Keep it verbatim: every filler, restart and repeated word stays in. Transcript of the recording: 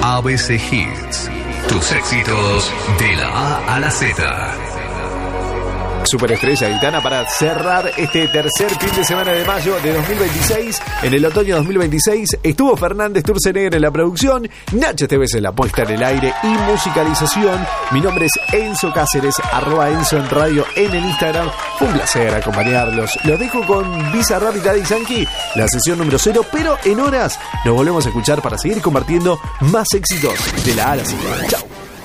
A B C Hits. Tus éxitos de la A a la Z. Superestrella Gitana para cerrar este tercer fin de semana de mayo de dos mil veintiséis. En el otoño de dos mil veintiséis estuvo Fernández Turcenegre en la producción, Nacho Esteves en la puesta en el aire y musicalización. Mi nombre es Enzo Cáceres, arroba Enzo en radio en el Instagram. Fue un placer acompañarlos. Los dejo con Bizarrap y Daddy Yankee, la sesión número cero, pero en horas nos volvemos a escuchar para seguir compartiendo más éxitos de la A a la Z. Chao.